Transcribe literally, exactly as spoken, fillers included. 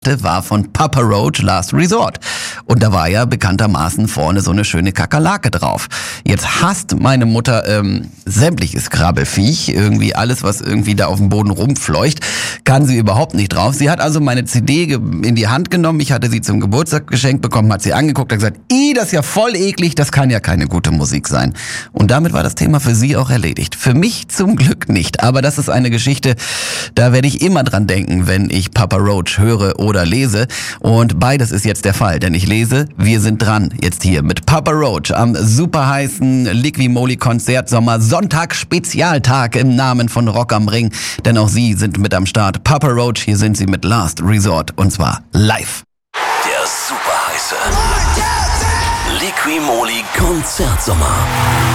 war von Papa Roach Last Resort. Und da war ja bekanntermaßen vorne so eine schöne Kakerlake drauf. Jetzt hasst meine Mutter ähm, sämtliches Krabbelfiech, irgendwie alles, was irgendwie da auf dem Boden rumfleucht, kann sie überhaupt nicht drauf. Sie hat also meine C D in die Hand genommen, ich hatte sie zum Geburtstag geschenkt bekommen, hat sie angeguckt, hat gesagt, ih, das ist ja voll eklig, das kann ja keine gute Musik sein. Und damit war das Thema für sie auch erledigt. Für mich zum Glück nicht, aber das ist eine Geschichte, da werde ich immer dran denken, wenn ich Papa Roach höre oder lese. Und beides ist jetzt der Fall, denn ich lese, wir sind dran jetzt hier mit Papa Roach am super heißen Liqui-Moly Konzertsommer Sonntag Spezialtag im Namen von Rock am Ring, denn auch sie sind mit am Start. Papa Roach, hier sind sie mit Last Resort und zwar live. Der super heiße Liqui-Moly Konzertsommer.